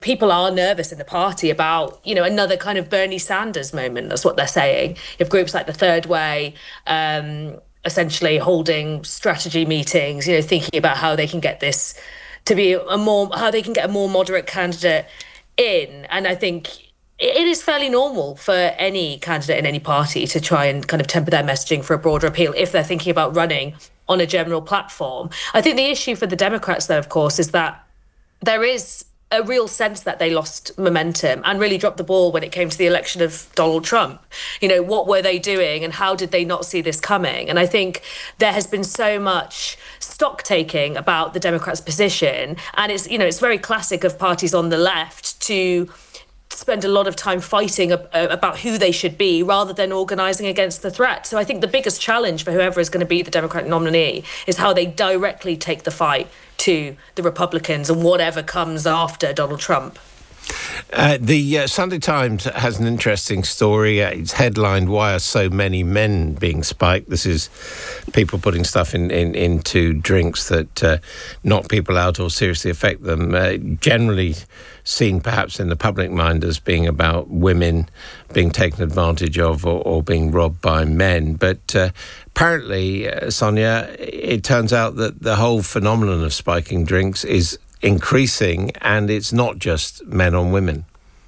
people are nervous in the party about, another kind of Bernie Sanders moment. That's what they're saying. If groups like the Third Way, essentially holding strategy meetings, thinking about how they can get this to be how they can get a more moderate candidate in. And I think it is fairly normal for any candidate in any party to try and kind of temper their messaging for a broader appeal if they're thinking about running on a general platform. I think the issue for the Democrats, though, of course, is that there is a real sense that they lost momentum and really dropped the ball when it came to the election of Donald Trump. What were they doing and how did they not see this coming? And I think there has been so much stock taking about the Democrats' position. And it's very classic of parties on the left to spend a lot of time fighting about who they should be rather than organising against the threat. So I think the biggest challenge for whoever is going to be the Democratic nominee is how they directly take the fight to the Republicans and whatever comes after Donald Trump. The Sunday Times has an interesting story. It's headlined, "Why are so many men being spiked?" This is people putting stuff into drinks that knock people out or seriously affect them. Generally seen perhaps in the public mind as being about women being taken advantage of or being robbed by men. But apparently, Sonia, it turns out that the whole phenomenon of spiking drinks is increasing, and it's not just men on women.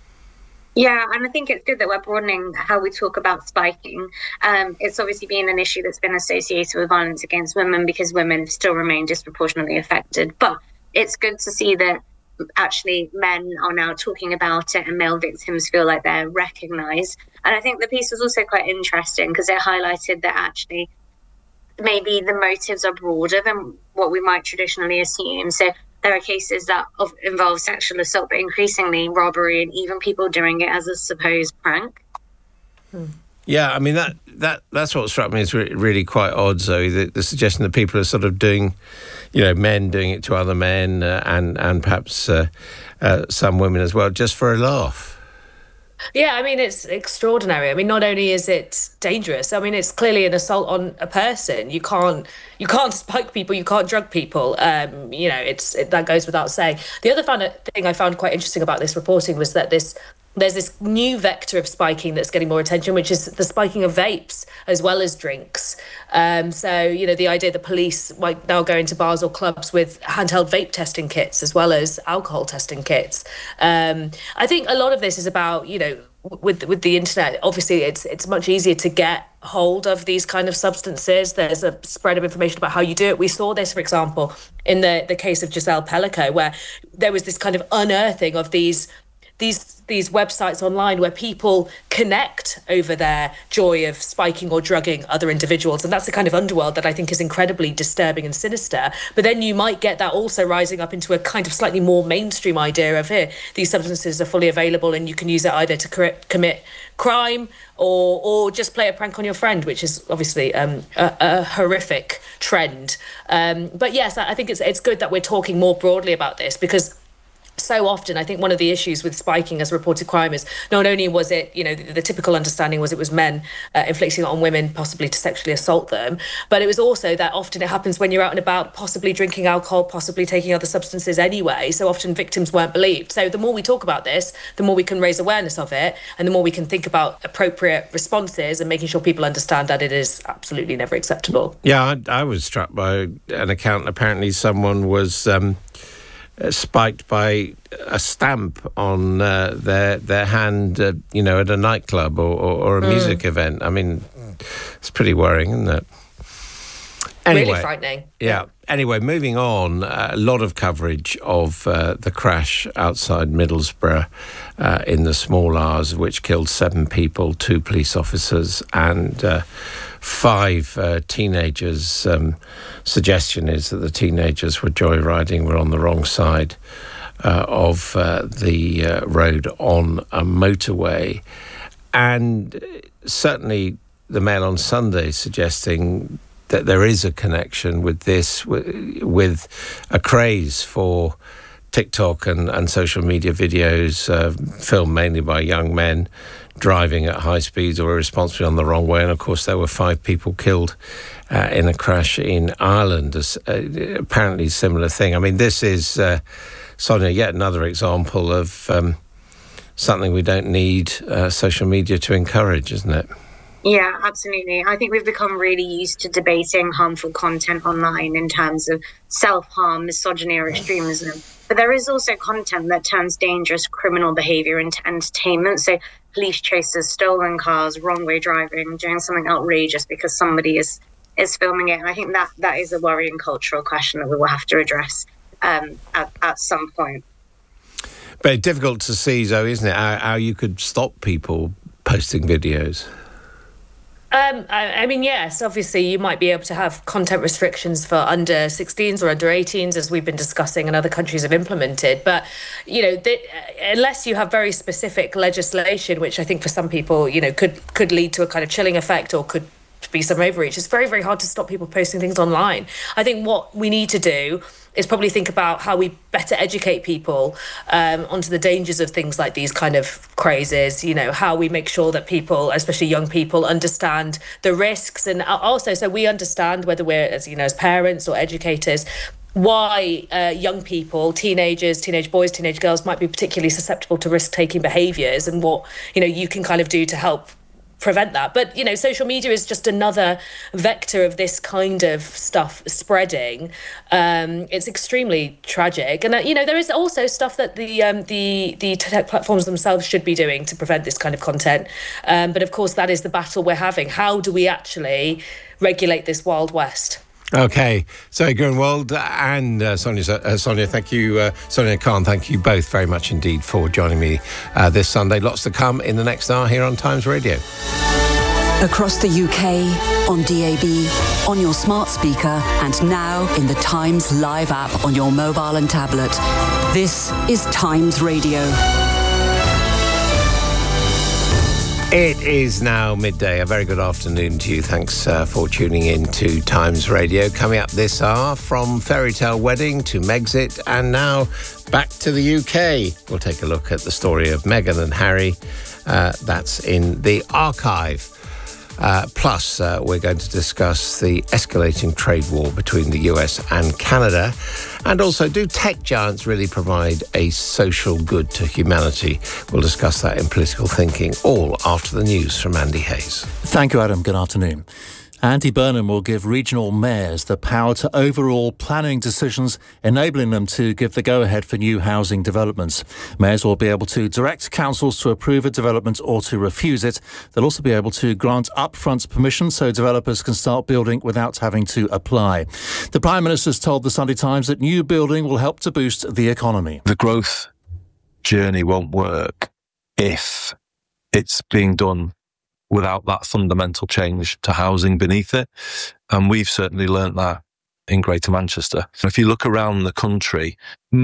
Yeah, and I think it's good that we're broadening how we talk about spiking. It's obviously been an issue that's been associated with violence against women because women still remain disproportionately affected. But it's good to see that actually men are now talking about it and male victims feel like they're recognised. And I think the piece was also quite interesting because it highlighted that actually maybe the motives are broader than what we might traditionally assume. So there are cases that involve sexual assault, but increasingly robbery and even people doing it as a supposed prank. Yeah, I mean, that's what struck me as really quite odd, Zoe, the suggestion that people are sort of doing, men doing it to other men and perhaps some women as well, just for a laugh. Yeah, I mean, it's extraordinary. I mean, not only is it dangerous, I mean, it's clearly an assault on a person. You can't spike people, you can't drug people. That goes without saying. The other thing I found quite interesting about this reporting was that there's this new vector of spiking that's getting more attention, which is the spiking of vapes as well as drinks. The idea that police might now go into bars or clubs with handheld vape testing kits as well as alcohol testing kits. I think a lot of this is about, with the internet, obviously it's much easier to get hold of these kind of substances. There's a spread of information about how you do it. We saw this, for example, in the case of Giselle Pellico, where there was this kind of unearthing of these websites online where people connect over their joy of spiking or drugging other individuals. And that's the kind of underworld that I think is incredibly disturbing and sinister. But then you might get that also rising up into a kind of slightly more mainstream idea of, here, these substances are fully available and you can use it either to commit crime or just play a prank on your friend, which is obviously a horrific trend. But yes, I think it's good that we're talking more broadly about this, because so often, I think one of the issues with spiking as reported crime is not only was it, the typical understanding was it was men inflicting it on women, possibly to sexually assault them, but it was also that often it happens when you're out and about, possibly drinking alcohol, possibly taking other substances anyway. So often victims weren't believed. So the more we talk about this, the more we can raise awareness of it, and the more we can think about appropriate responses and making sure people understand that it is absolutely never acceptable. Yeah, I was struck by an account. Apparently someone was spiked by a stamp on their hand, at a nightclub or a music event. I mean, it's pretty worrying, isn't it? Anyway, really frightening. Yeah. Anyway, moving on, a lot of coverage of the crash outside Middlesbrough in the small hours, which killed 7 people, 2 police officers and 5 teenagers. Suggestion is that the teenagers were joyriding, were on the wrong side of the road on a motorway. And certainly the Mail on Sunday suggesting that there is a connection with this, with a craze for TikTok and social media videos filmed mainly by young men driving at high speeds or irresponsibly on the wrong way. And of course, there were 5 people killed in a crash in Ireland. Apparently, similar thing. I mean, this is Sonia, yet another example of something we don't need social media to encourage, isn't it? Yeah, absolutely. I think we've become really used to debating harmful content online in terms of self-harm, misogyny, or extremism. But there is also content that turns dangerous criminal behavior into entertainment. So police chases, stolen cars, wrong-way driving, doing something outrageous because somebody is filming it. And I think that is a worrying cultural question that we will have to address at some point. But difficult to see, Zoe, isn't it, how you could stop people posting videos? I mean, yes, obviously you might be able to have content restrictions for under 16s or under 18s, as we've been discussing and other countries have implemented. But, unless you have very specific legislation, which I think for some people, could lead to a kind of chilling effect or could be some overreach, it's very, very hard to stop people posting things online. I think what we need to do is probably think about how we better educate people onto the dangers of things like these kind of crazes, how we make sure that people, especially young people, understand the risks. And also, so we understand, whether we're, as parents or educators, why young people, teenagers, teenage boys, teenage girls might be particularly susceptible to risk-taking behaviours, and what, you can kind of do to help prevent that. But social media is just another vector of this kind of stuff spreading. It's extremely tragic, and there is also stuff that the tech platforms themselves should be doing to prevent this kind of content. But of course, that is the battle we're having. How do we actually regulate this Wild West? Okay, Zoe Grunwald and Sonia, thank you, Sonia Khan, thank you both very much indeed for joining me this Sunday. Lots to come in the next hour here on Times Radio. Across the UK, on DAB, on your smart speaker, and now in the Times Live app on your mobile and tablet. This is Times Radio. It is now midday. A very good afternoon to you. Thanks for tuning in to Times Radio. Coming up this hour, from Fairy Tale Wedding to Megxit, and now back to the UK. We'll take a look at the story of Meghan and Harry. That's in the archive. Plus, we're going to discuss the escalating trade war between the US and Canada. And also, do tech giants really provide a social good to humanity? We'll discuss that in Political Thinking, all after the news from Andy Hayes. Thank you, Adam. Good afternoon. Andy Burnham will give regional mayors the power to overhaul planning decisions, enabling them to give the go-ahead for new housing developments. Mayors will be able to direct councils to approve a development or to refuse it. They'll also be able to grant upfront permission so developers can start building without having to apply. The Prime Minister's told the Sunday Times that new building will help to boost the economy. The growth journey won't work if it's being done without that fundamental change to housing beneath it. And we've certainly learnt that in Greater Manchester. If you look around the country,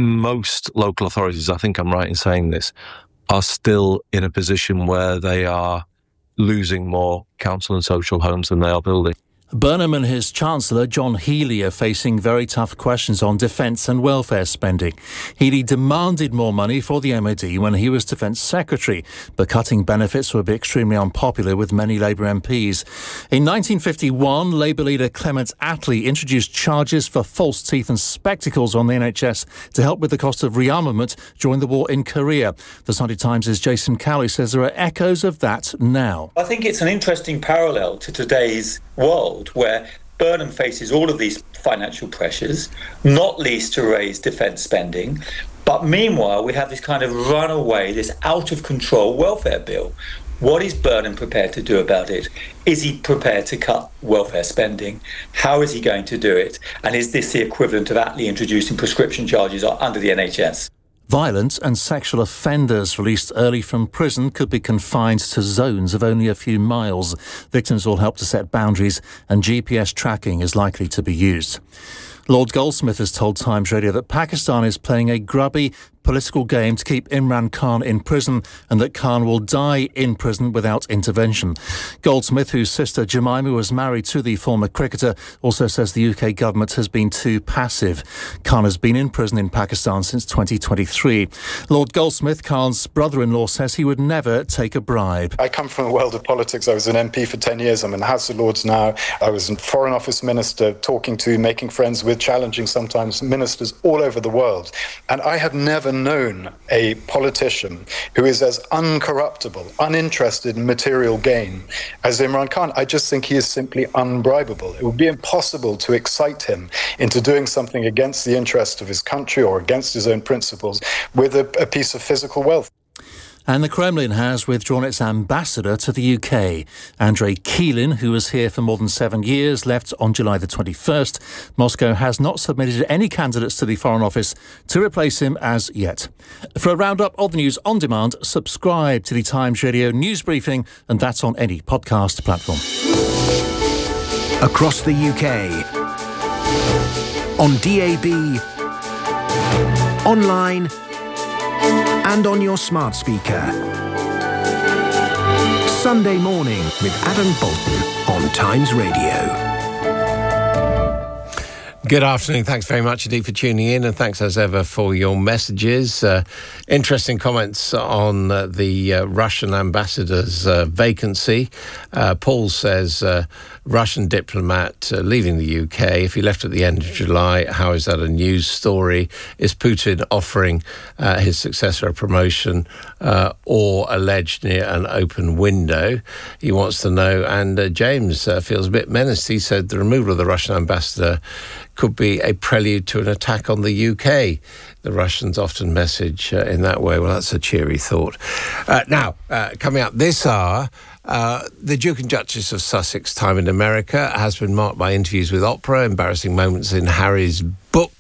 most local authorities, I think I'm right in saying this, are still in a position where they are losing more council and social homes than they are building. Burnham and his Chancellor, John Healey, are facing very tough questions on defence and welfare spending. Healey demanded more money for the MOD when he was Defence Secretary, but cutting benefits would be extremely unpopular with many Labour MPs. In 1951, Labour leader Clement Attlee introduced charges for false teeth and spectacles on the NHS to help with the cost of rearmament during the war in Korea. The Sunday Times' Jason Cowley says there are echoes of that now. I think it's an interesting parallel to today's world, where Burnham faces all of these financial pressures, not least to raise defence spending. But meanwhile, we have this kind of runaway, this out-of-control welfare bill. What is Burnham prepared to do about it? Is he prepared to cut welfare spending? How is he going to do it? And is this the equivalent of Attlee introducing prescription charges under the NHS? Violent and sexual offenders released early from prison could be confined to zones of only a few miles. Victims will help to set boundaries, and GPS tracking is likely to be used. Lord Goldsmith has told Times Radio that Pakistan is playing a grubby political game to keep Imran Khan in prison, and that Khan will die in prison without intervention. Goldsmith, whose sister Jemima was married to the former cricketer, also says the UK government has been too passive. Khan has been in prison in Pakistan since 2023. Lord Goldsmith, Khan's brother-in-law, says he would never take a bribe. I come from the world of politics. I was an MP for 10 years. I'm in the House of Lords now. I was a Foreign Office Minister, making friends with challenging sometimes ministers all over the world. And I have never known a politician who is as uncorruptible, uninterested in material gain as Imran Khan. I just think he is simply unbribable. It would be impossible to excite him into doing something against the interest of his country or against his own principles with a piece of physical wealth. And the Kremlin has withdrawn its ambassador to the UK. Andrei Kilin, who was here for more than 7 years, left on July the 21st. Moscow has not submitted any candidates to the Foreign Office to replace him as yet. For a roundup of the news on demand, subscribe to the Times Radio news briefing, and that's on any podcast platform. Across the UK, on DAB, online, and on your smart speaker. Sunday Morning with Adam Bolton on Times Radio. Good afternoon. Thanks very much indeed for tuning in, and thanks as ever for your messages. Interesting comments on the Russian ambassador's vacancy. Paul says, Russian diplomat leaving the UK. If he left at the end of July, how is that a news story? Is Putin offering his successor a promotion or alleged near an open window? He wants to know. And James feels a bit menaced. He said the removal of the Russian ambassador could be a prelude to an attack on the UK. The Russians often message in that way. Well, that's a cheery thought. Now, coming up this hour, the Duke and Duchess of Sussex time in America has been marked by interviews with Oprah, embarrassing moments in Harry's book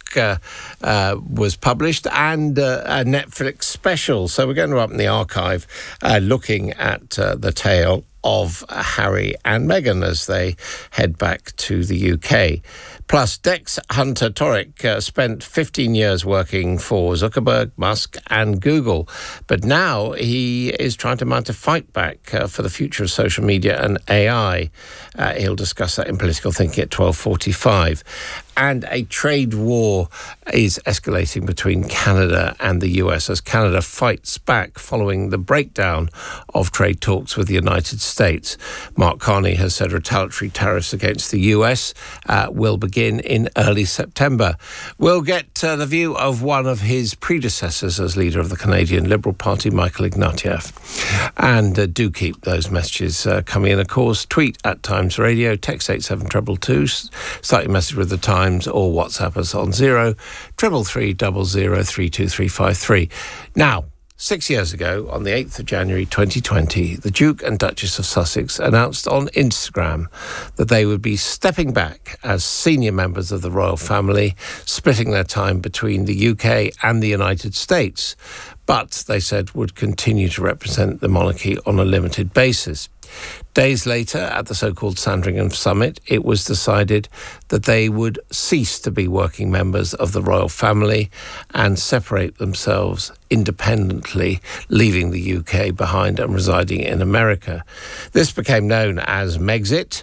was published, and a Netflix special. So we're going to open the archive looking at the tale of Harry and Meghan as they head back to the UK. Plus, Dex Hunter Torek spent 15 years working for Zuckerberg, Musk and Google. But now he is trying to mount a fight back for the future of social media and AI. He'll discuss that in Political Thinking at 12:45. And a trade war is escalating between Canada and the US as Canada fights back following the breakdown of trade talks with the United States. Mark Carney has said retaliatory tariffs against the US will begin in early September. We'll get the view of one of his predecessors as leader of the Canadian Liberal Party, Michael Ignatieff. And do keep those messages coming in, of course. Tweet at Times Radio, text 87222, start your message with the Times, or WhatsApp us on 0333 000 32353. Now, 6 years ago, on the 8th of January 2020, the Duke and Duchess of Sussex announced on Instagram that they would be stepping back as senior members of the royal family, splitting their time between the UK and the United States, but they said would continue to represent the monarchy on a limited basis. Days later, at the so-called Sandringham Summit, it was decided that they would cease to be working members of the royal family and separate themselves independently, leaving the UK behind and residing in America. This became known as Megxit.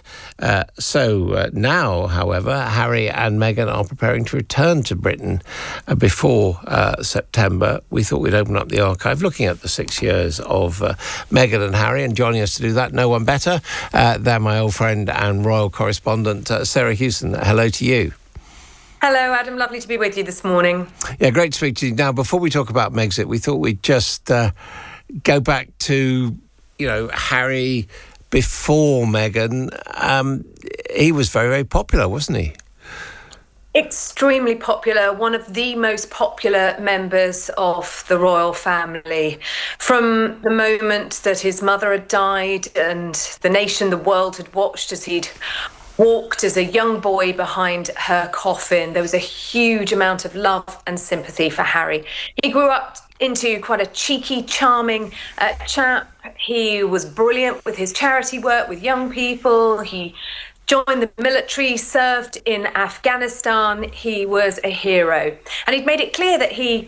Now, however, Harry and Meghan are preparing to return to Britain before September. We thought we'd open up the archive looking at the 6 years of Meghan and Harry, and joining us to do that, no one better than my old friend and royal correspondent, Sarah Hewson. Hello to you. Hello, Adam. Lovely to be with you this morning. Yeah, great to speak to you. Now, before we talk about Megxit, we thought we'd just go back to, Harry before Meghan. He was very, very popular, wasn't he? Extremely popular, one of the most popular members of the royal family. From the moment that his mother had died and the nation, the world had watched as he'd walked as a young boy behind her coffin, there was a huge amount of love and sympathy for Harry. He grew up into quite a cheeky, charming chap. He was brilliant with his charity work with young people. He joined the military, served in Afghanistan. He was a hero. And he'd made it clear that he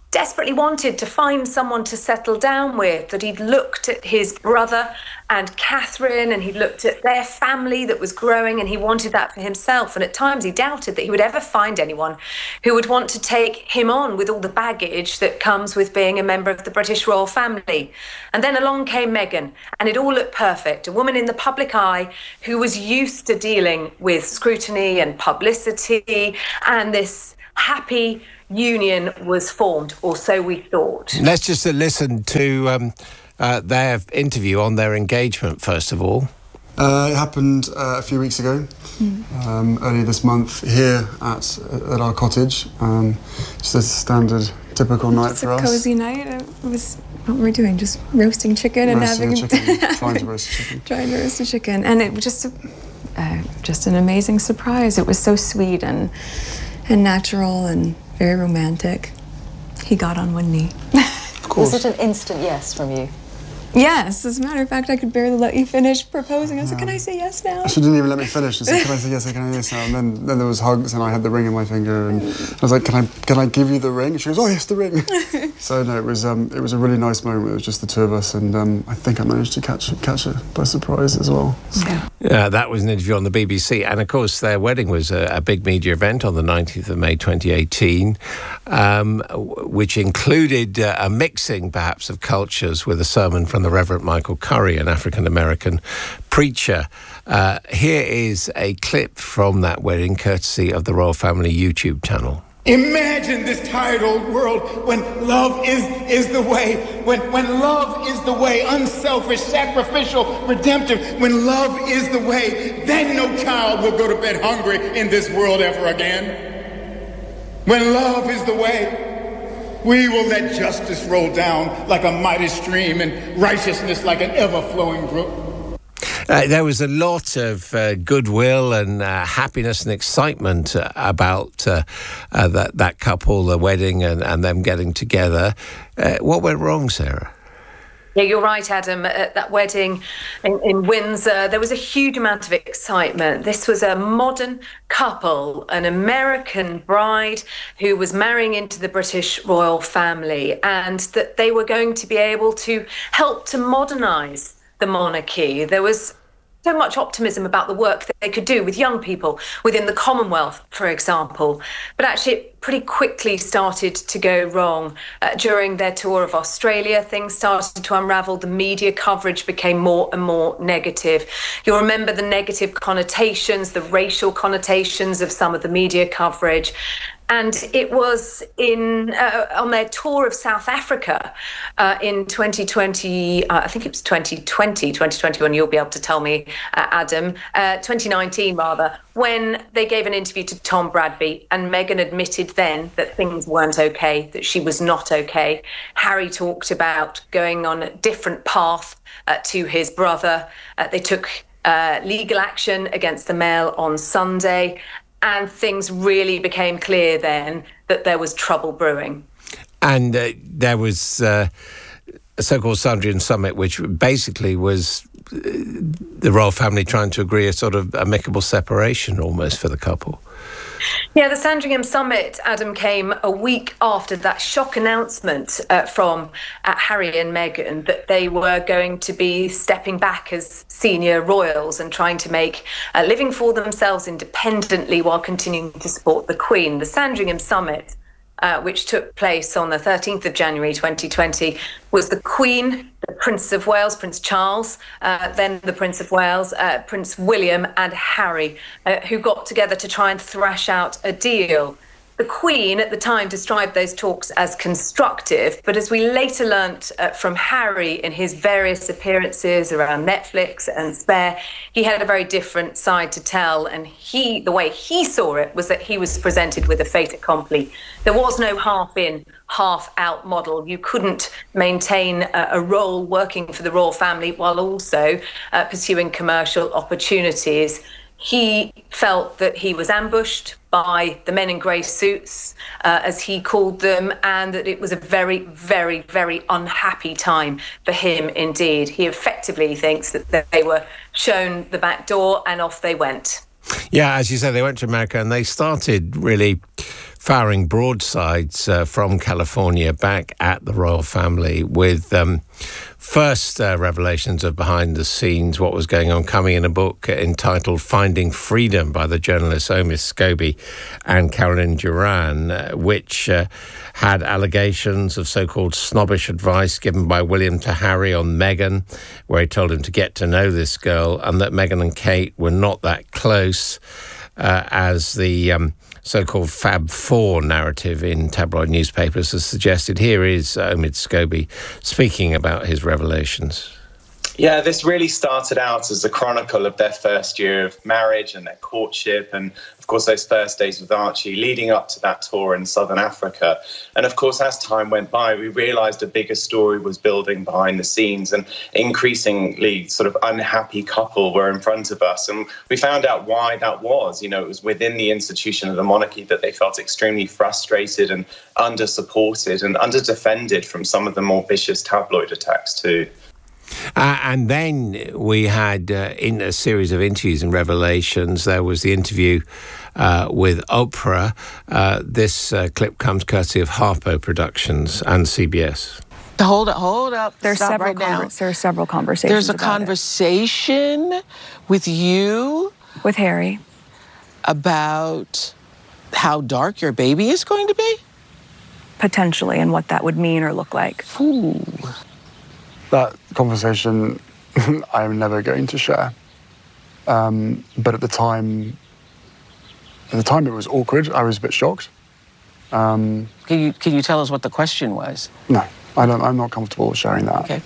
desperately wanted to find someone to settle down with, that he'd looked at his brother and Catherine, and he looked at their family that was growing, and he wanted that for himself. And at times he doubted that he would ever find anyone who would want to take him on with all the baggage that comes with being a member of the British royal family. And then along came Meghan, and it all looked perfect. A woman in the public eye who was used to dealing with scrutiny and publicity, and this happy union was formed, or so we thought. Let's just listen to their interview on their engagement, first of all. It happened a few weeks ago, earlier this month, here at our cottage. Just a standard, typical night for us. It's a cosy night. It was, what were we doing? Just roasting chicken and having trying to roast a chicken. Trying to roast a chicken, and it was just an amazing surprise. It was so sweet and natural and very romantic. He got on one knee. Of course. Was it an instant yes from you? Yes, as a matter of fact, I could barely let you finish proposing. I said, can I say yes now? She didn't even let me finish. She said, can I say yes, can I say yes now? And then there was hugs, and I had the ring in my finger, and I was like, can I give you the ring? And she goes, oh yes, the ring. So no, it was a really nice moment. It was just the two of us, and I think I managed to catch her by surprise as well. So. Yeah, that was an interview on the BBC, and of course their wedding was a big media event on the 19th of May 2018, which included a mixing perhaps of cultures with a sermon from the Reverend Michael Curry, an African-American preacher. Here is a clip from that wedding, courtesy of the Royal Family YouTube channel. Imagine this tired old world when love is the way, when love is the way, unselfish, sacrificial, redemptive, when love is the way, then no child will go to bed hungry in this world ever again. When love is the way, we will let justice roll down like a mighty stream and righteousness like an ever-flowing brook. There was a lot of goodwill and happiness and excitement about that couple, the wedding, and them getting together. What went wrong, Sarah? Yeah, you're right, Adam. At that wedding in Windsor, there was a huge amount of excitement. This was a modern couple, an American bride who was marrying into the British royal family, and that they were going to be able to help to modernise the monarchy. There was so much optimism about the work that they could do with young people within the Commonwealth, for example. But actually, it pretty quickly started to go wrong. During their tour of Australia, things started to unravel. The media coverage became more and more negative. You'll remember the negative connotations, the racial connotations of some of the media coverage. And it was on their tour of South Africa in 2020, I think it was 2021, you'll be able to tell me, Adam, 2019 rather, when they gave an interview to Tom Bradby, and Meghan admitted then that things weren't okay, that she was not okay. Harry talked about going on a different path to his brother. They took legal action against the Mail on Sunday. And things really became clear then that there was trouble brewing. And there was a so-called Sandringham Summit, which basically was the royal family trying to agree a sort of amicable separation almost for the couple. Yeah, the Sandringham Summit, Adam, came a week after that shock announcement from Harry and Meghan that they were going to be stepping back as senior royals and trying to make a living for themselves independently while continuing to support the Queen. The Sandringham Summit, which took place on the 13th of January 2020, was the Queen, the Prince of Wales, Prince Charles, then the Prince of Wales, Prince William and Harry, who got together to try and thrash out a deal. The Queen at the time described those talks as constructive, but as we later learnt from Harry in his various appearances around Netflix and Spare, he had a very different side to tell, and the way he saw it was that he was presented with a fait accompli. There was no half-in, half-out model. You couldn't maintain a role working for the royal family while also pursuing commercial opportunities. He felt that he was ambushed by the men in grey suits, as he called them, and that it was a very, very, very unhappy time for him indeed. He effectively thinks that they were shown the back door and off they went. Yeah, as you said, they went to America and they started really firing broadsides from California back at the royal family, with first revelations of behind the scenes, what was going on, coming in a book entitled Finding Freedom by the journalists Omid Scobie and Caroline Duran, which had allegations of so-called snobbish advice given by William to Harry on Meghan, where he told him to get to know this girl, and that Meghan and Kate were not that close, as the so-called Fab Four narrative in tabloid newspapers has suggested. Here is Omid Scobie speaking about his revelations. Yeah, this really started out as a chronicle of their first year of marriage and their courtship, and of course those first days with Archie leading up to that tour in Southern Africa. And of course, as time went by, we realised a bigger story was building behind the scenes, and increasingly sort of unhappy couple were in front of us. And we found out why that was. You know, it was within the institution of the monarchy that they felt extremely frustrated and under-supported and under-defended from some of the more vicious tabloid attacks too. And then we had, in a series of interviews and revelations, there was the interview with Oprah. This clip comes courtesy of Harpo Productions and CBS. Hold up. There are several conversations. There's a conversation with you, with Harry, about how dark your baby is going to be? Potentially, and what that would mean or look like. Ooh. That conversation I'm never going to share. But at the time it was awkward. I was a bit shocked. Can you tell us what the question was? No, I'm not comfortable sharing that. Okay.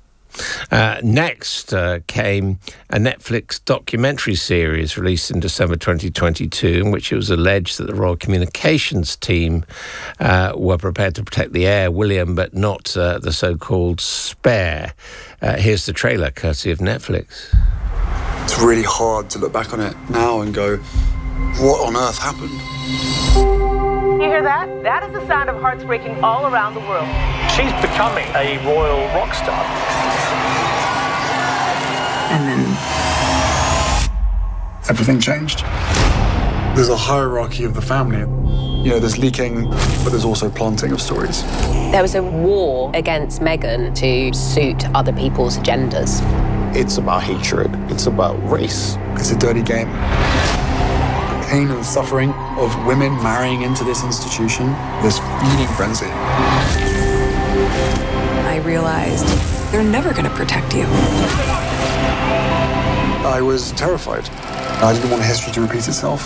Next came a Netflix documentary series released in December 2022, in which it was alleged that the Royal Communications team were prepared to protect the heir, William, but not the so-called spare. Here's the trailer, courtesy of Netflix. It's really hard to look back on it now and go, what on earth happened? You hear that? That is the sound of hearts breaking all around the world. She's becoming a royal rock star. And then everything changed. There's a hierarchy of the family. You know, there's leaking, but there's also planting of stories. There was a war against Meghan to suit other people's agendas. It's about hatred. It's about race. It's a dirty game. The pain and suffering of women marrying into this institution, this feeding frenzy. I realized they're never going to protect you. I was terrified. I didn't want history to repeat itself.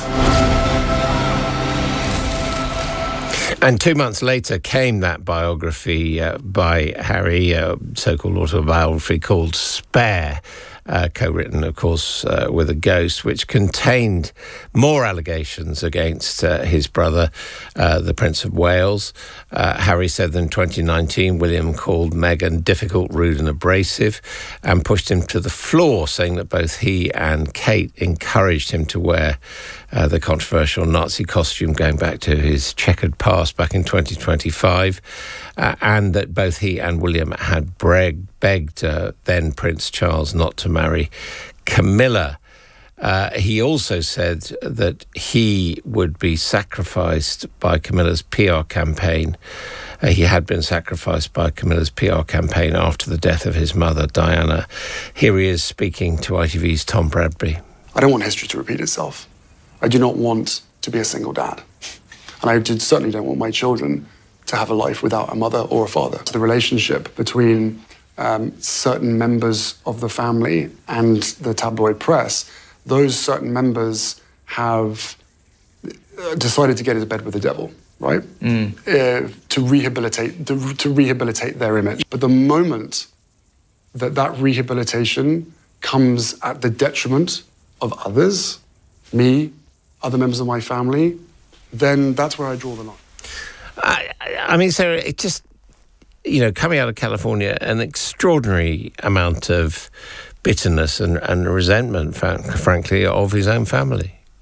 And 2 months later came that biography by Harry, so-called autobiography called Spare, co-written, of course, with a ghost, which contained more allegations against his brother, the Prince of Wales. Harry said that in 2019, William called Meghan difficult, rude and abrasive and pushed him to the floor, saying that both he and Kate encouraged him to wear the controversial Nazi costume going back to his checkered past back in 2025, and that both he and William had begged then Prince Charles not to marry Camilla. He also said that he would be sacrificed by Camilla's PR campaign. He had been sacrificed by Camilla's PR campaign after the death of his mother, Diana. Here he is speaking to ITV's Tom Bradby. I don't want history to repeat itself. I do not want to be a single dad. And I certainly don't want my children to have a life without a mother or a father. The relationship between certain members of the family and the tabloid press, those certain members have decided to get into bed with the devil, right? To rehabilitate their image. But the moment that rehabilitation comes at the detriment of others, me, other members of my family, then that's where I draw the line. I mean, Sarah, it just, you know, coming out of California, an extraordinary amount of bitterness and resentment, frankly, of his own family.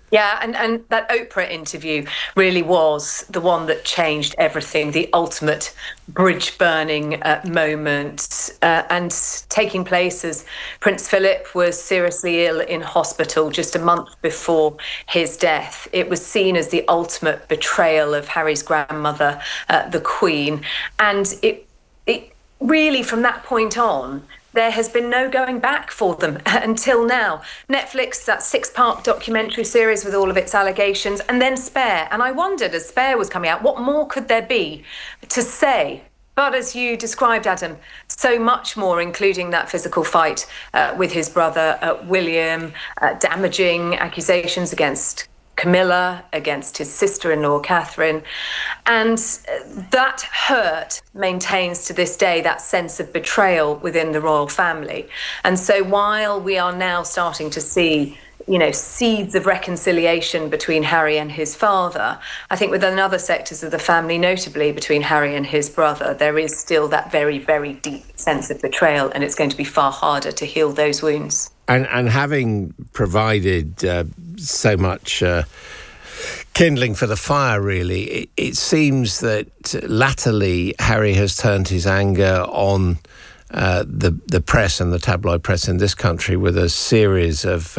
Yeah, and that Oprah interview really was the one that changed everything, the ultimate bridge-burning moment, and taking place as Prince Philip was seriously ill in hospital just a month before his death. It was seen as the ultimate betrayal of Harry's grandmother, the Queen, and it really, from that point on, there has been no going back for them until now. Netflix, that 6-part documentary series with all of its allegations, and then Spare. And I wondered, as Spare was coming out, what more could there be to say? But as you described, Adam, so much more, including that physical fight with his brother William, damaging accusations against Camilla, against his sister-in-law, Catherine. And that hurt maintains to this day that sense of betrayal within the royal family. And so while we are now starting to see, seeds of reconciliation between Harry and his father, I think within other sectors of the family, notably between Harry and his brother, there is still that very, very deep sense of betrayal, and it's going to be far harder to heal those wounds. And having provided so much kindling for the fire, really, it seems that latterly Harry has turned his anger on the press and the tabloid press in this country with a series of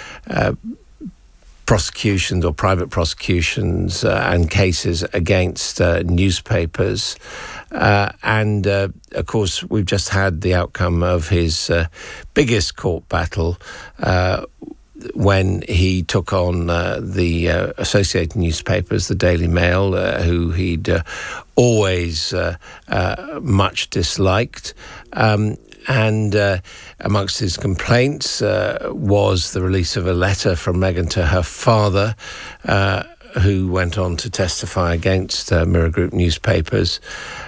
prosecutions or private prosecutions and cases against newspapers. And of course, we've just had the outcome of his biggest court battle when he took on the Associated Newspapers, the Daily Mail, who he'd always much disliked. And amongst his complaints was the release of a letter from Meghan to her father, who went on to testify against Mirror Group newspapers.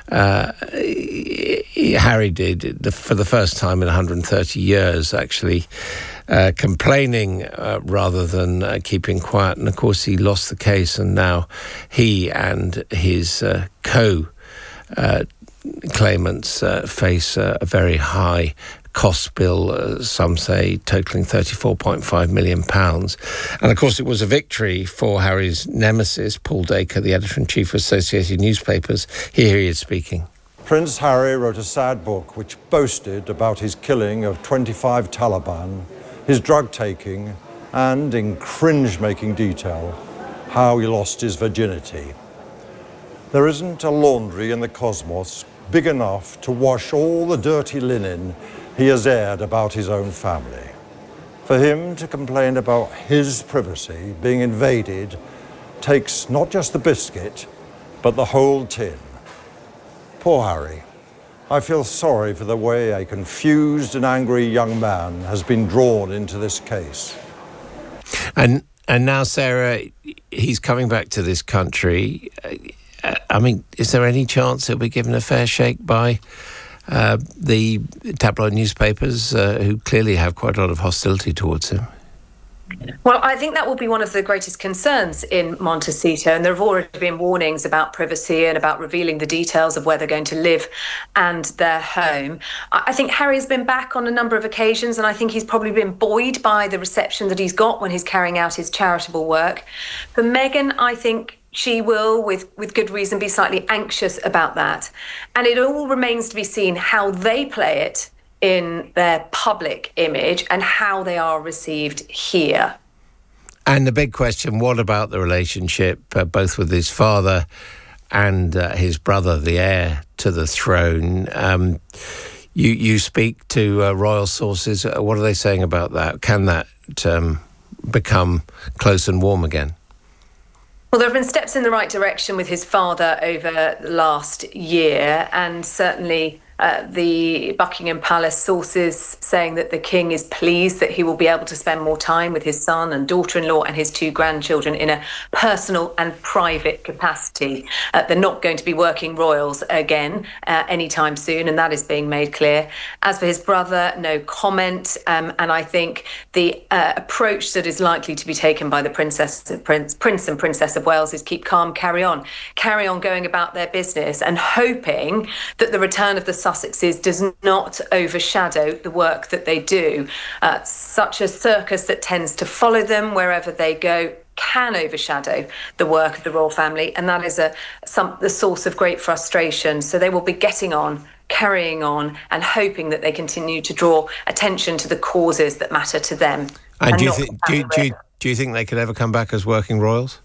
Harry did, for the first time in 130 years, actually, complaining rather than keeping quiet. And of course, he lost the case, and now he and his claimants face a very high cost bill, some say totaling £34.5 million. And of course, it was a victory for Harry's nemesis, Paul Dacre, the editor-in-chief of Associated Newspapers. Here he is speaking. Prince Harry wrote a sad book which boasted about his killing of 25 Taliban, his drug-taking, and, in cringe-making detail, how he lost his virginity. There isn't a laundry in the cosmos big enough to wash all the dirty linen he has aired about his own family. For him to complain about his privacy being invaded takes not just the biscuit, but the whole tin. Poor Harry. I feel sorry for the way a confused and angry young man has been drawn into this case. And now, Sarah, he's coming back to this country. I mean, is there any chance he'll be given a fair shake by the tabloid newspapers, who clearly have quite a lot of hostility towards him? Well, I think that will be one of the greatest concerns in Montecito, and there have already been warnings about privacy and about revealing the details of where they're going to live and their home. I think Harry's been back on a number of occasions, and I think he's probably been buoyed by the reception that he's got when he's carrying out his charitable work. For Meghan, I think she will, with good reason, be slightly anxious about that. And it all remains to be seen how they play it in their public image and how they are received here. And the big question, what about the relationship both with his father and his brother, the heir to the throne? You speak to royal sources. What are they saying about that? Can that become close and warm again? Well, there have been steps in the right direction with his father over the last year, and certainly the Buckingham Palace sources saying that the king is pleased that he will be able to spend more time with his son and daughter-in-law and his 2 grandchildren in a personal and private capacity. They're not going to be working royals again anytime soon, and that is being made clear. As for his brother, no comment. And I think the approach that is likely to be taken by the Prince and Princess of Wales is keep calm, carry on going about their business, and hoping that the return of the son Sussexes does not overshadow the work that they do. Such a circus that tends to follow them wherever they go can overshadow the work of the royal family, and that is the source of great frustration. So they will be getting on, carrying on, and hoping that they continue to draw attention to the causes that matter to them. And do you think they could ever come back as working royals?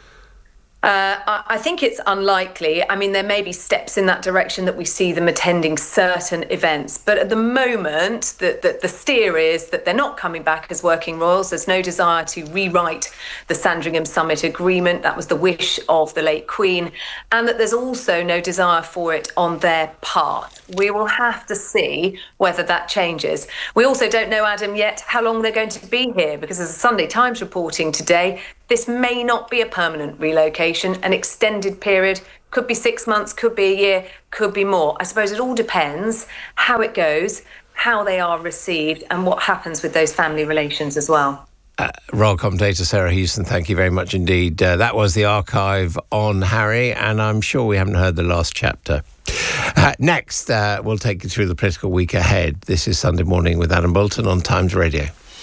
I think it's unlikely. I mean, there may be steps in that direction that we see them attending certain events. But at the moment, the steer is that they're not coming back as working royals. There's no desire to rewrite the Sandringham Summit Agreement. That was the wish of the late Queen. And that there's also no desire for it on their part. We will have to see whether that changes. We also don't know, Adam, yet how long they're going to be here, because as the Sunday Times reporting today, this may not be a permanent relocation. An extended period could be 6 months, could be a year, could be more. I suppose it all depends how it goes, how they are received, and what happens with those family relations as well. Royal commentator Sarah Houston, thank you very much indeed. That was the archive on Harry, and I'm sure we haven't heard the last chapter. Next, we'll take you through the political week ahead. This is Sunday Morning with Adam Bolton on Times Radio.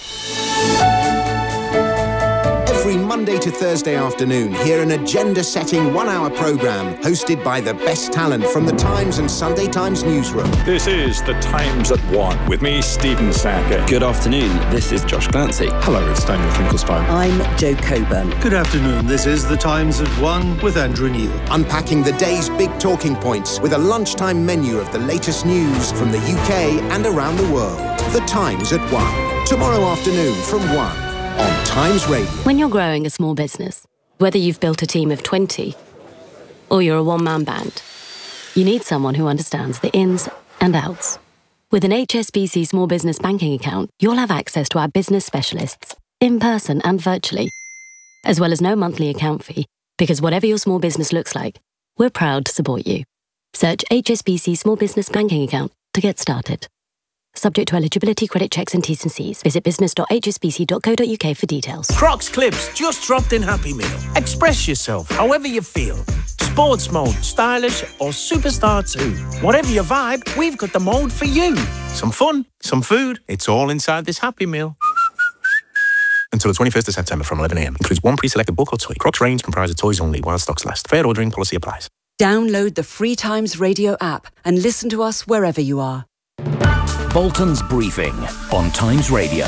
Every Monday to Thursday afternoon, hear an agenda-setting one-hour programme hosted by the best talent from the Times and Sunday Times newsroom. This is The Times at 1 with me, Stephen Sackett. Good afternoon, this is Josh Glancy. Hello, it's Daniel Finkelstein. I'm Jo Coburn. Good afternoon, this is The Times at 1 with Andrew Neil. Unpacking the day's big talking points with a lunchtime menu of the latest news from the UK and around the world. The Times at 1. Tomorrow afternoon from 1. On Times Radio. When you're growing a small business, whether you've built a team of 20 or you're a one-man band, you need someone who understands the ins and outs. With an HSBC Small Business Banking account, you'll have access to our business specialists, in person and virtually, as well as no monthly account fee, because whatever your small business looks like, we're proud to support you. Search HSBC Small Business Banking account to get started. Subject to eligibility, credit checks and T's and C's. Visit business.hsbc.co.uk for details. Crocs Clips just dropped in Happy Meal. Express yourself however you feel. Sports mode, stylish or superstar too. Whatever your vibe, we've got the mode for you. Some fun, some food, it's all inside this Happy Meal. Until the 21st of September from 11 a.m. Includes one pre-selected book or toy. Crocs range comprises toys only while stocks last. Fair ordering policy applies. Download the free Times Radio app and listen to us wherever you are. Bolton's Briefing on Times Radio.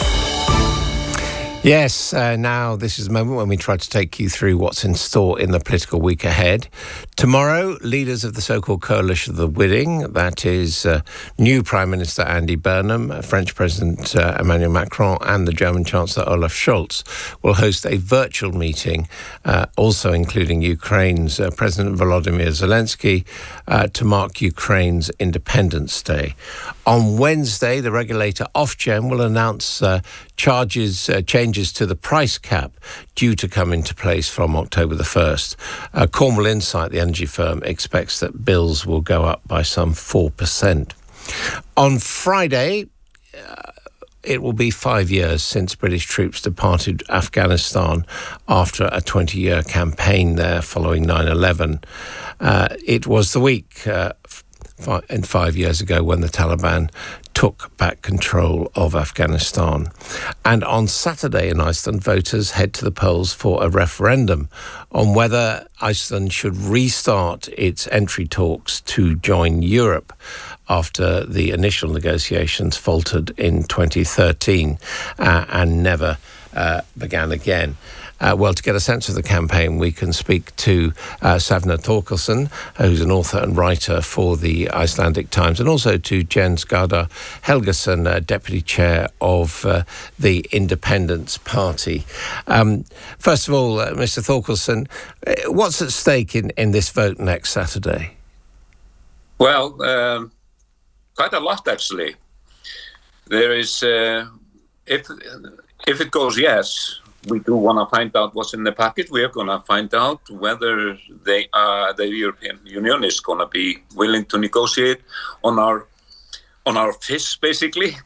Yes, now this is the moment when we try to take you through what's in store in the political week ahead. Tomorrow, leaders of the so-called Coalition of the Willing, that is new Prime Minister Andy Burnham, French President Emmanuel Macron and the German Chancellor Olaf Scholz will host a virtual meeting, also including Ukraine's President Volodymyr Zelensky, to mark Ukraine's Independence Day. On Wednesday, the regulator Ofgem will announce changes to the price cap due to come into place from October the 1st. Cornwall Insight, the energy firm, expects that bills will go up by some 4%. On Friday, it will be 5 years since British troops departed Afghanistan after a 20-year campaign there following 9/11. It was the week 5 years ago when the Taliban took back control of Afghanistan. And on Saturday in Iceland, voters head to the polls for a referendum on whether Iceland should restart its entry talks to join Europe after the initial negotiations faltered in 2013 and never began again. Well, to get a sense of the campaign, we can speak to Savna Thorkelson, who's an author and writer for the Icelandic Times, and also to Jens Gardar Helgason, Deputy Chair of the Independence Party. First of all, Mr. Thorkelson, what's at stake in this vote next Saturday? Well, quite a lot, actually. There is, if it goes yes, we do want to find out what's in the package. We are going to find out whether the European Union is going to be willing to negotiate on our fish, basically.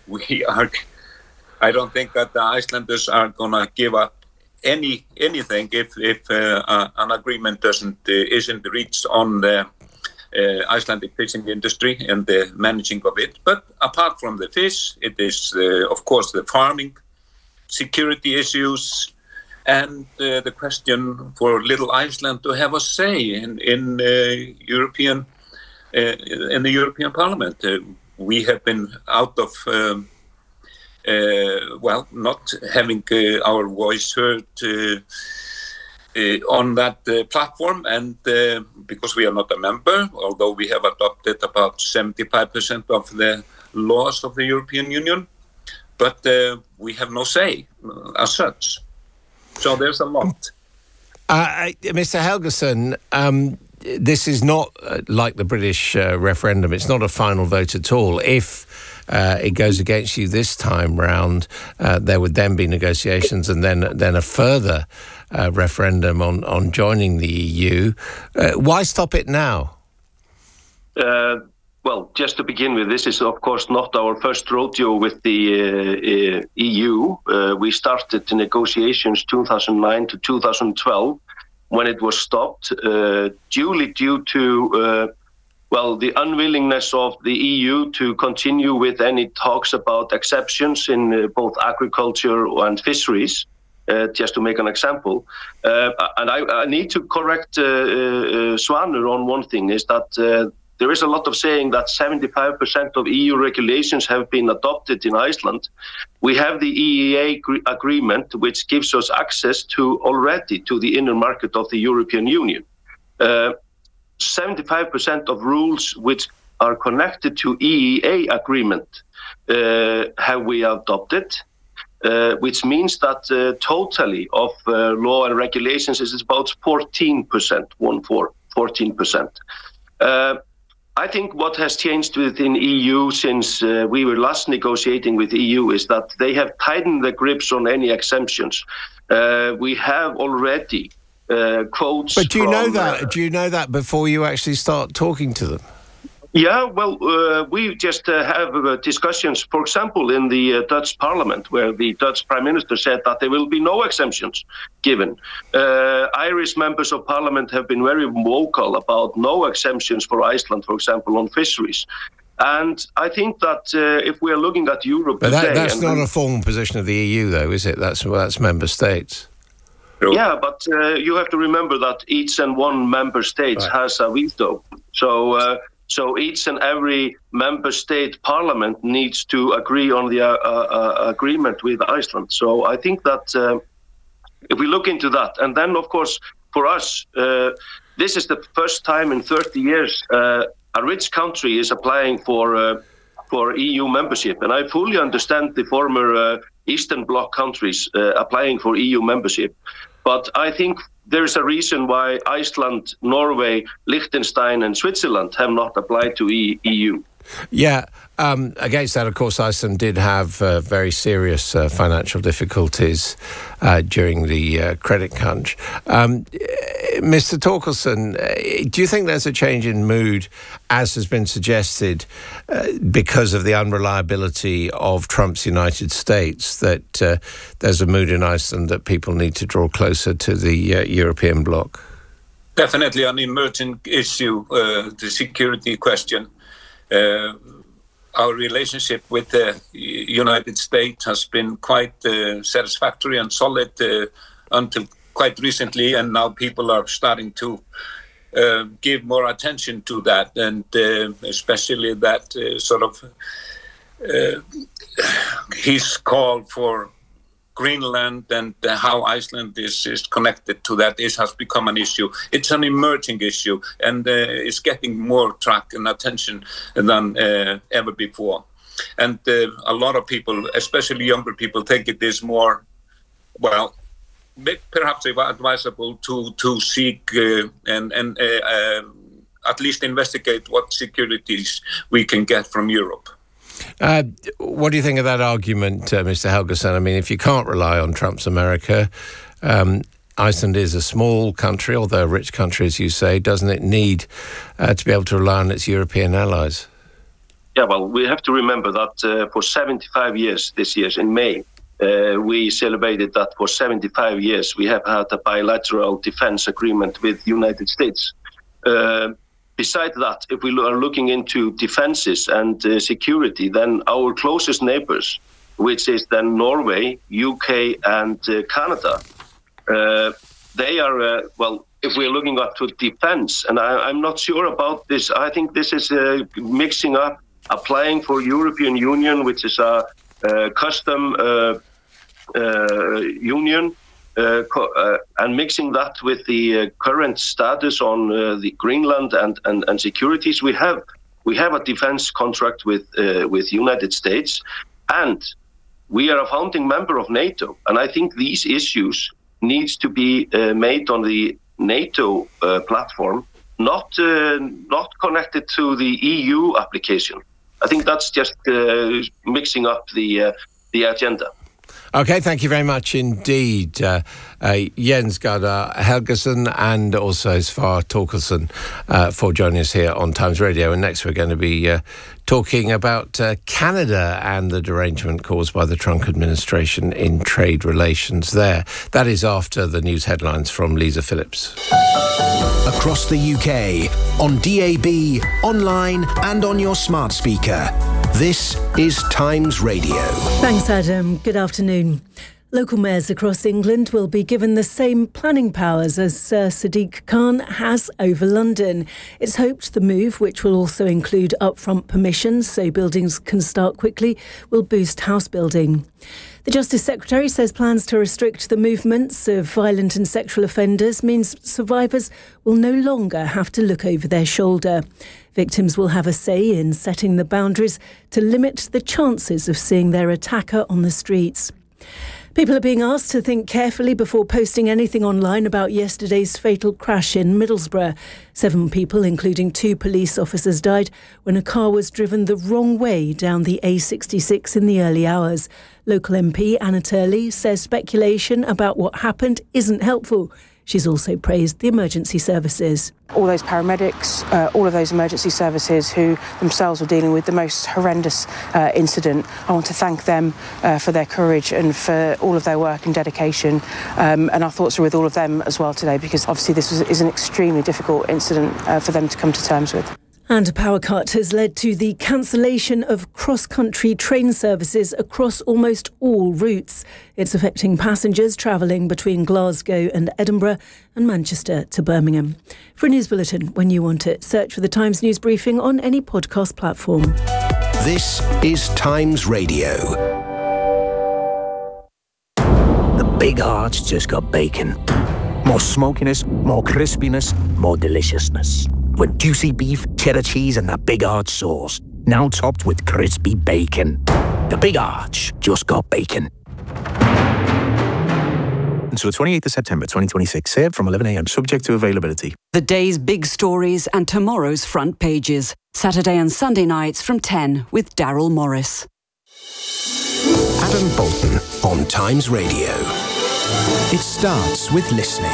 I don't think that the Icelanders are going to give up anything if an agreement isn't reached on the Icelandic fishing industry and the managing of it. But apart from the fish, it is, of course, the farming, security issues, and the question for little Iceland to have a say in the European Parliament. We have been out of, not having our voice heard on that platform, and because we are not a member, although we have adopted about 75% of the laws of the European Union, but we have no say as such. So there's a lot. Mr. Helgason, this is not like the British referendum. It's not a final vote at all. If it goes against you this time round, there would then be negotiations and then a further referendum on joining the EU. Why stop it now? Well, just to begin with, this is, of course, not our first rodeo with the EU. We started the negotiations 2009 to 2012 when it was stopped, due to, the unwillingness of the EU to continue with any talks about exceptions in both agriculture and fisheries, just to make an example. And I need to correct Svanur on one thing, is that there is a lot of saying that 75% of EU regulations have been adopted in Iceland. We have the EEA agreement, which gives us access to the inner market of the European Union. 75% of rules which are connected to EEA agreement have we adopted, which means that totally of law and regulations is about 14%, 14%. I think what has changed within EU since we were last negotiating with EU is that they have tightened the grips on any exemptions. We have already quotes. But do you know that? Do you know that before you actually start talking to them? Yeah, well, we just have discussions, for example, in the Dutch Parliament, where the Dutch Prime Minister said that there will be no exemptions given. Irish members of Parliament have been very vocal about no exemptions for Iceland, for example, on fisheries. And I think that if we are looking at Europe today... That's not a formal position of the EU, though, is it? That's member states. Yeah, but you have to remember that each and one member state has a veto. So each and every member state parliament needs to agree on the agreement with Iceland. So I think that if we look into that, and then of course for us, this is the first time in 30 years a rich country is applying for EU membership, and I fully understand the former Eastern Bloc countries applying for EU membership. But I think there is a reason why Iceland, Norway, Liechtenstein and Switzerland have not applied to EU. Yeah, against that, of course, Iceland did have very serious financial difficulties during the credit crunch. Mr. Torkelson, do you think there's a change in mood, as has been suggested, because of the unreliability of Trump's United States, that there's a mood in Iceland that people need to draw closer to the European bloc? Definitely an emerging issue, the security question. Our relationship with the United States has been quite satisfactory and solid until quite recently, and now people are starting to give more attention to that, and especially that his call for Greenland and how Iceland is connected to that has become an issue. It's an emerging issue, and it's getting more track and attention than ever before. And a lot of people, especially younger people, think it is more, perhaps advisable to seek and at least investigate what securities we can get from Europe. What do you think of that argument, Mr. Helgason? I mean, if you can't rely on Trump's America, Iceland is a small country, although a rich country, as you say. Doesn't it need to be able to rely on its European allies? Yeah, well, we have to remember that for 75 years this year, in May, we celebrated that for 75 years we have had a bilateral defense agreement with the United States. Besides that, if we are looking into defenses and security, then our closest neighbors, which is then Norway, UK, and Canada, they are, if we're looking up to defense, and I'm not sure about this, I think this is mixing up applying for European Union, which is a custom union, and mixing that with the current status on the Greenland and securities. We have a defense contract with United States, and we are a founding member of NATO. And I think these issues needs to be made on the NATO platform, not connected to the EU application. I think that's just mixing up the agenda. Okay, thank you very much indeed, Jens Gardar Helgason and also Svar Torkelsen for joining us here on Times Radio. And next we're going to be talking about Canada and the derangement caused by the Trump administration in trade relations there. That is after the news headlines from Lisa Phillips. Across the UK, on DAB, online and on your smart speaker. This is Times Radio. Thanks, Adam. Good afternoon. Local mayors across England will be given the same planning powers as Sir Sadiq Khan has over London. It's hoped the move, which will also include upfront permissions so buildings can start quickly, will boost house building. The Justice Secretary says plans to restrict the movements of violent and sexual offenders means survivors will no longer have to look over their shoulder. Victims will have a say in setting the boundaries to limit the chances of seeing their attacker on the streets. People are being asked to think carefully before posting anything online about yesterday's fatal crash in Middlesbrough. 7 people, including 2 police officers, died when a car was driven the wrong way down the A66 in the early hours. Local MP Anna Turley says speculation about what happened isn't helpful. She's also praised the emergency services. All those paramedics, all of those emergency services who themselves were dealing with the most horrendous incident. I want to thank them for their courage and for all of their work and dedication. And our thoughts are with all of them as well today, because obviously this is an extremely difficult incident for them to come to terms with. And a power cut has led to the cancellation of cross-country train services across almost all routes. It's affecting passengers travelling between Glasgow and Edinburgh and Manchester to Birmingham. For a news bulletin, when you want it, search for the Times News Briefing on any podcast platform. This is Times Radio. The Big Arch just got bacon. More smokiness, more crispiness, more deliciousness. With juicy beef, cheddar cheese and that Big Arch sauce. Now topped with crispy bacon. The Big Arch just got bacon. Until the 28th of September 2026, served from 11 a.m, subject to availability. The day's big stories and tomorrow's front pages. Saturday and Sunday nights from 10 with Daryl Morris. Adam Bolton on Times Radio. It starts with listening.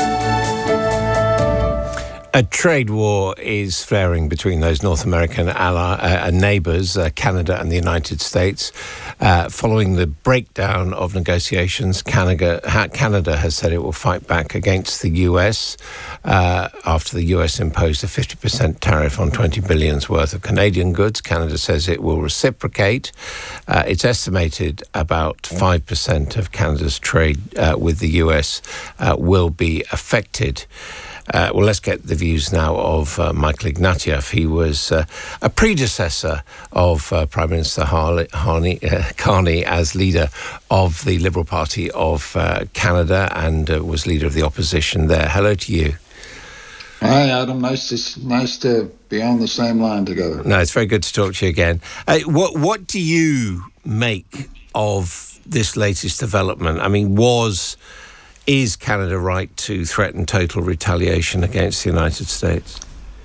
A trade war is flaring between those North American neighbours, Canada and the United States. Following the breakdown of negotiations, Canada has said it will fight back against the US after the US imposed a 50% tariff on $20 billion worth of Canadian goods. Canada says it will reciprocate. It's estimated about 5% of Canada's trade with the US will be affected. Well, let's get the views now of Michael Ignatieff. He was a predecessor of Prime Minister Carney as leader of the Liberal Party of Canada and was leader of the opposition there. Hello to you. Hi, Adam. Nice to be on the same line together. No, it's very good to talk to you again. What do you make of this latest development? I mean, is Canada right to threaten total retaliation against the United States?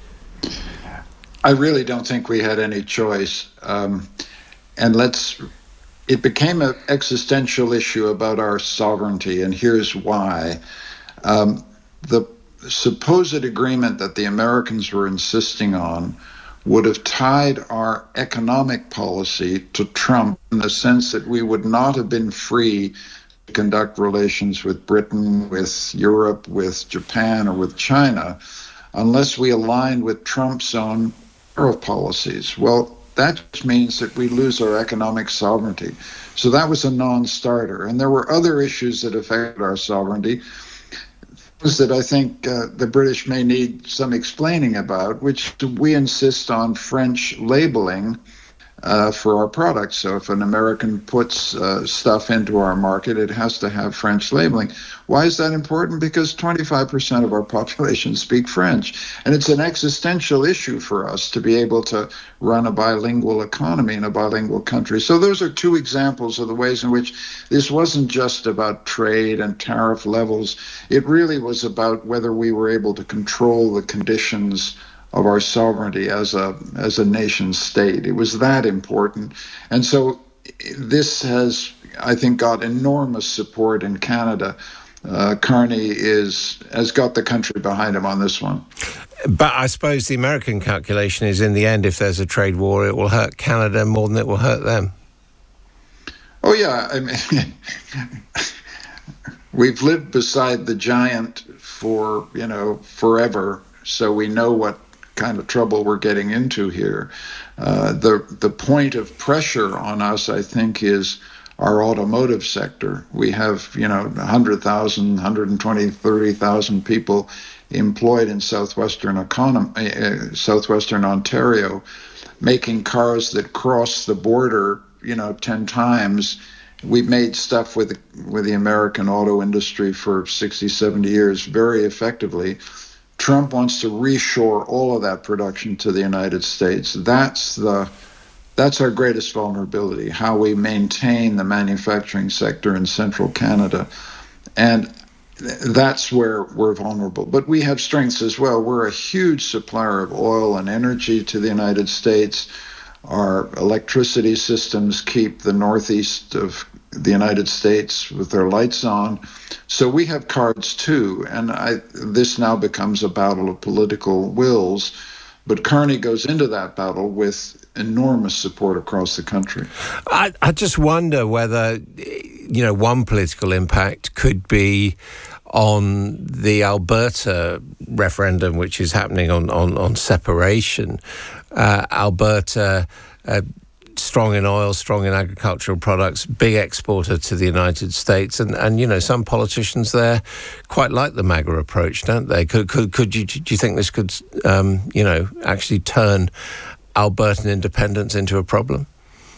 I really don't think we had any choice. It became an existential issue about our sovereignty, and here's why. The supposed agreement that the Americans were insisting on would have tied our economic policy to Trump in the sense that we would not have been free to conduct relations with Britain, with Europe, with Japan, or with China unless we align with Trump's own tariff policies. Well, that means that we lose our economic sovereignty. So that was a non-starter. And there were other issues that affected our sovereignty, that I think the British may need some explaining about, which we insist on French labeling for our products. So if an American puts stuff into our market, it has to have French labeling. Why is that important? Because 25% of our population speak French. And it's an existential issue for us to be able to run a bilingual economy in a bilingual country. So those are two examples of the ways in which this wasn't just about trade and tariff levels. It really was about whether we were able to control the conditions of our sovereignty as a nation state. It was that important. And so this has, I think, got enormous support in Canada. Carney has got the country behind him on this one. But I suppose the American calculation is, in the end, if there's a trade war, it will hurt Canada more than it will hurt them. Oh, yeah. I mean, we've lived beside the giant for, forever, so we know what kind of trouble we're getting into here. The point of pressure on us, I think, is our automotive sector. We have, 100,000, 120, 30,000 people employed in southwestern Ontario, making cars that cross the border, 10 times. We've made stuff with the American auto industry for 60, 70 years very effectively. Trump wants to reshore all of that production to the United States. That's our greatest vulnerability, how we maintain the manufacturing sector in central Canada. And that's where we're vulnerable. But we have strengths as well. We're a huge supplier of oil and energy to the United States. Our electricity systems keep the northeast of the United States with their lights on. So we have cards too, and this now becomes a battle of political wills. But Carney goes into that battle with enormous support across the country. I just wonder whether, one political impact could be on the Alberta referendum, which is happening on separation. Alberta, strong in oil, strong in agricultural products, big exporter to the United States, and some politicians there quite like the MAGA approach, don't they? Do you think this could actually turn Albertan independence into a problem?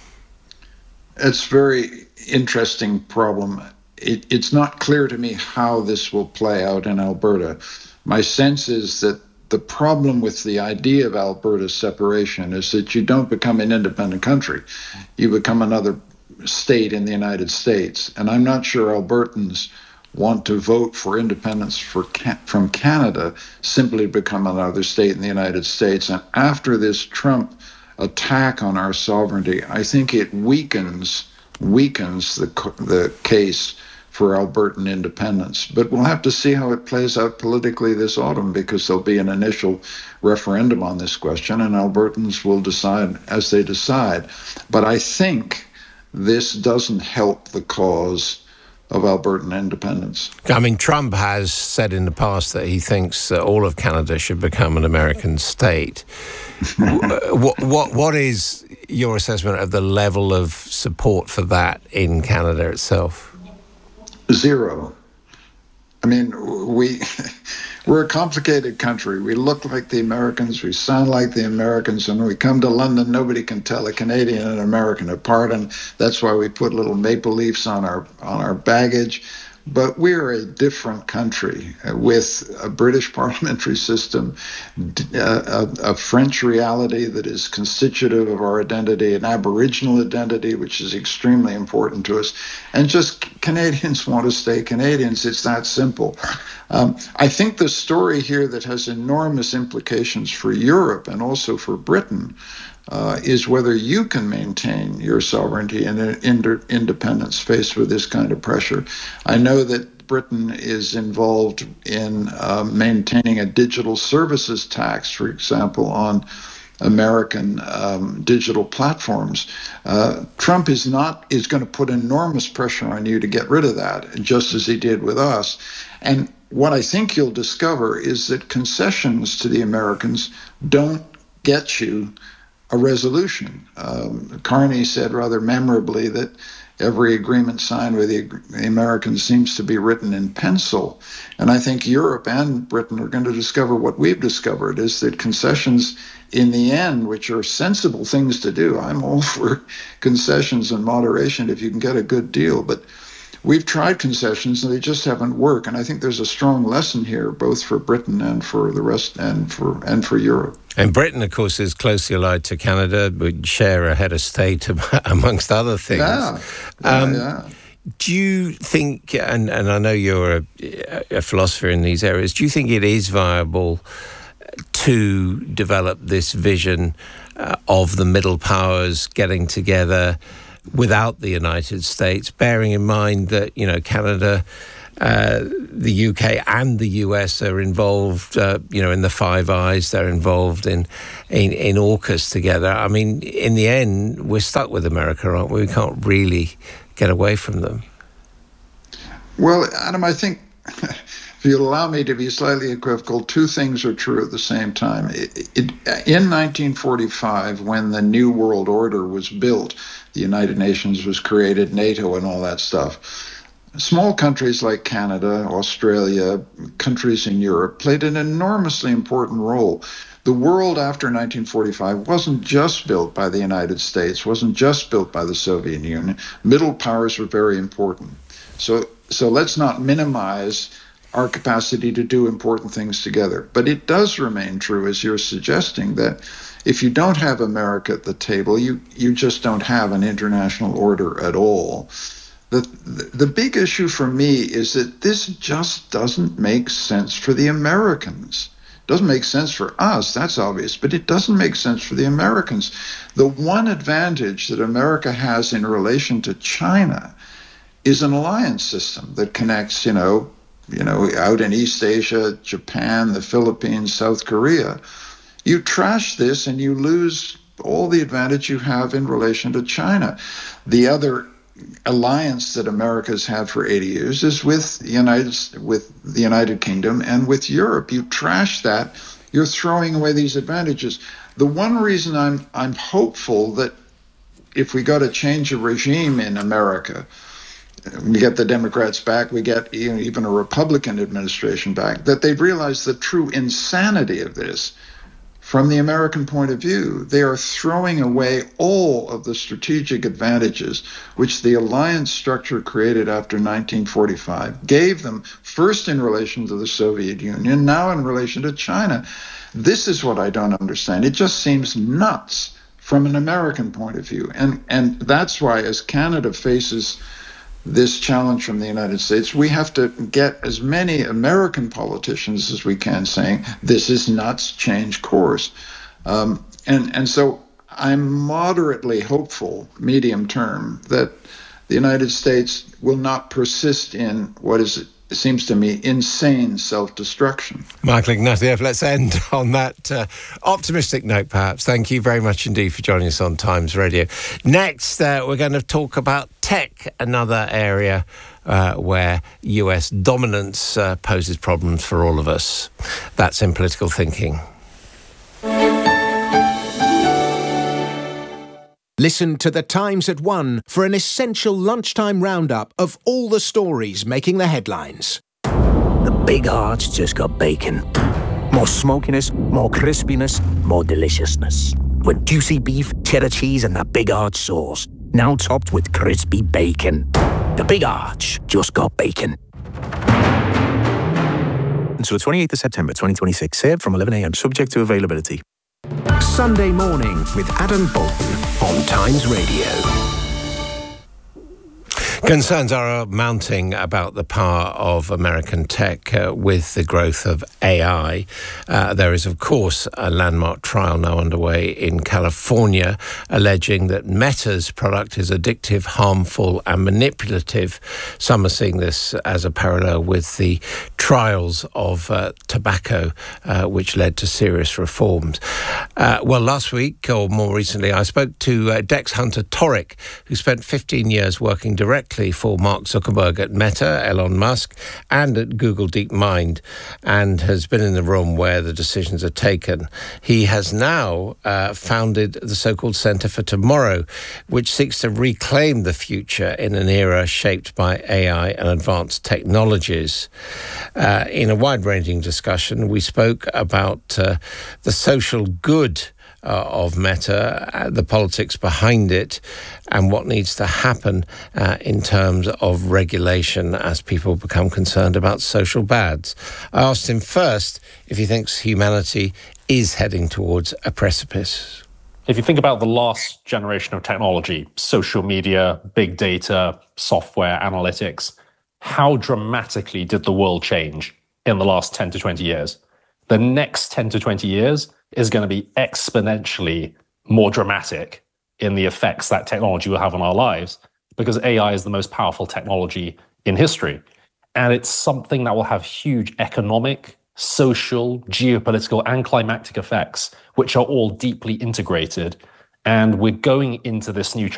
It's a very interesting problem. It's not clear to me how this will play out in Alberta. My sense is that the problem with the idea of Alberta's separation is that you don't become an independent country. You become another state in the United States. And I'm not sure Albertans want to vote for independence from Canada simply to become another state in the United States. And after this Trump attack on our sovereignty, I think it weakens the case for Albertan independence. But we'll have to see how it plays out politically this autumn, because there'll be an initial referendum on this question, and Albertans will decide as they decide. But I think this doesn't help the cause of Albertan independence. I mean, Trump has said in the past that he thinks that all of Canada should become an American state. What is your assessment of the level of support for that in Canada itself? Zero. I mean, we're a complicated country. We look like the Americans. We sound like the Americans. And when we come to London, nobody can tell a Canadian and an American apart. And that's why we put little maple leafs on our baggage. But we're a different country with a British parliamentary system, a French reality that is constitutive of our identity, an Aboriginal identity, which is extremely important to us. And just Canadians want to stay Canadians. It's that simple. I think the story here that has enormous implications for Europe and also for Britain is whether you can maintain your sovereignty and independence faced with this kind of pressure. I know that Britain is involved in maintaining a digital services tax, for example, on American digital platforms. Trump is going to put enormous pressure on you to get rid of that, just as he did with us. And what I think you'll discover is that concessions to the Americans don't get you a resolution. Carney said rather memorably that every agreement signed with the Americans seems to be written in pencil. And I think Europe and Britain are going to discover what we've discovered, is that concessions in the end, which are sensible things to do. I'm all for concessions and moderation if you can get a good deal. But we've tried concessions and they just haven't worked. And I think there's a strong lesson here, both for Britain and for the rest, and for Europe. And Britain, of course, is closely allied to Canada. We share a head of state, amongst other things. Yeah. Do you think, and I know you're a philosopher in these areas, do you think it is viable to develop this vision of the middle powers getting together without the United States, bearing in mind that, Canada, the UK and the US are involved, in the Five Eyes, they're involved in AUKUS together. I mean, in the end, we're stuck with America, aren't we? We can't really get away from them. Well, Adam, I think, if you'll allow me to be slightly equivocal, two things are true at the same time. In 1945, when the New World Order was built, the United Nations was created, NATO and all that stuff, small countries like Canada, Australia, countries in Europe played an enormously important role. The world after 1945 wasn't just built by the United States, wasn't just built by the Soviet Union. Middle powers were very important. So let's not minimize our capacity to do important things together. But it does remain true, as you're suggesting, that if you don't have America at the table, you just don't have an international order at all. The big issue for me is that this just doesn't make sense for the Americans. It doesn't make sense for us, that's obvious, but it doesn't make sense for the Americans. The one advantage that America has in relation to China is an alliance system that connects, out in East Asia, Japan, the Philippines, South Korea. You trash this and you lose all the advantage you have in relation to China. The other alliance that America's had for 80 years is with the United Kingdom and with Europe. You trash that, you're throwing away these advantages. The one reason I'm hopeful that if we got a change of regime in America, we get the Democrats back, we get even a Republican administration back, that they've realized the true insanity of this. From the American point of view, they are throwing away all of the strategic advantages which the alliance structure created after 1945 gave them, first in relation to the Soviet Union, now in relation to China. This is what I don't understand. It just seems nuts from an American point of view. And that's why, as Canada faces this challenge from the United States, we have to get as many American politicians as we can saying, this is nuts, change course. And so I'm moderately hopeful, medium term, that the United States will not persist in what is, it seems to me, insane self-destruction. Michael Ignatieff, let's end on that optimistic note, perhaps. Thank you very much indeed for joining us on Times Radio. Next, we're going to talk about tech, another area where US dominance poses problems for all of us. That's in Political Thinking. Listen to The Times at 1 for an essential lunchtime roundup of all the stories making the headlines. The big hearts just got bacon. More smokiness, more crispiness, more deliciousness. With juicy beef, cheddar cheese and that big arch sauce. Now topped with crispy bacon. The Big Arch just got bacon. Until the 28th of September 2026. Served from 11 a.m. Subject to availability. Sunday morning with Adam Bolton on Times Radio. Concerns are mounting about the power of American tech with the growth of AI. There is, of course, a landmark trial now underway in California alleging that Meta's product is addictive, harmful and manipulative. Some are seeing this as a parallel with the trials of tobacco, which led to serious reforms. Well, last week, or more recently, I spoke to Dex Hunter-Torek, who spent 15 years working directly directly for Mark Zuckerberg at Meta, Elon Musk, and at Google DeepMind, and has been in the room where the decisions are taken. He has now founded the so-called Centre for Tomorrow, which seeks to reclaim the future in an era shaped by AI and advanced technologies. In a wide-ranging discussion, we spoke about the social good of Meta, the politics behind it, and what needs to happen in terms of regulation as people become concerned about social bads. I asked him first if he thinks humanity is heading towards a precipice. If you think about the last generation of technology, social media, big data, software, analytics, how dramatically did the world change in the last 10 to 20 years? The next 10 to 20 years is going to be exponentially more dramatic in the effects that technology will have on our lives, because AI is the most powerful technology in history. And it's something that will have huge economic, social, geopolitical, and climatic effects, which are all deeply integrated. And we're going into this new